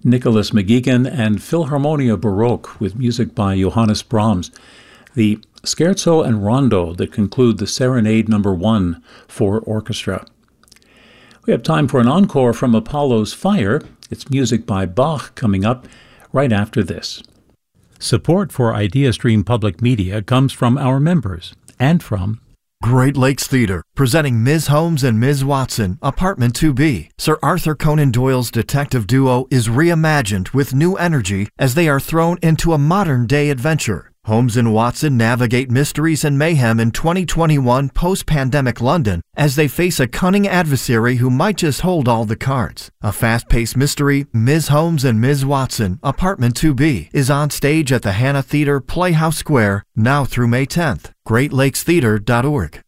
Nicholas McGeegan and Philharmonia Baroque with music by Johannes Brahms. The Scherzo and Rondo that conclude the Serenade No. 1 for orchestra. We have time for an encore from Apollo's Fire. It's music by Bach coming up right after this. Support for IdeaStream Public Media comes from our members and from Great Lakes Theater, presenting Ms. Holmes and Ms. Watson, Apartment 2B. Sir Arthur Conan Doyle's detective duo is reimagined with new energy as they are thrown into a modern-day adventure. Holmes and Watson navigate mysteries and mayhem in 2021 post-pandemic London as they face a cunning adversary who might just hold all the cards. A fast-paced mystery, Ms. Holmes and Ms. Watson, Apartment 2B, is on stage at the Hannah Theater, Playhouse Square, now through May 10th. GreatLakesTheater.org.